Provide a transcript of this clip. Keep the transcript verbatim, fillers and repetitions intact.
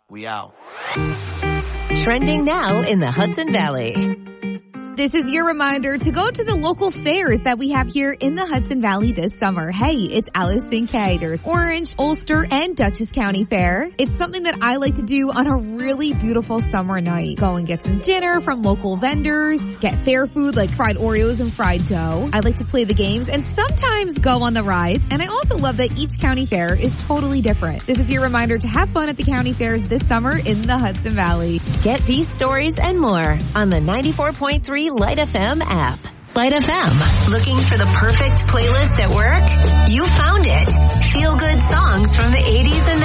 We out. Trending now in the Hudson Valley. This is your reminder to go to the local fairs that we have here in the Hudson Valley this summer. Hey, it's Alice Cinque. There's Orange, Ulster, and Dutchess County Fair. It's something that I like to do on a really beautiful summer night. Go and get some dinner from local vendors, get fair food like fried Oreos and fried dough. I like to play the games and sometimes go on the rides. And I also love that each county fair is totally different. This is your reminder to have fun at the county fairs this summer in the Hudson Valley. Get these stories and more on the ninety-four point three Light F M app. Light F M. Looking for the perfect playlist at work? You found it. Feel good songs from the eighties and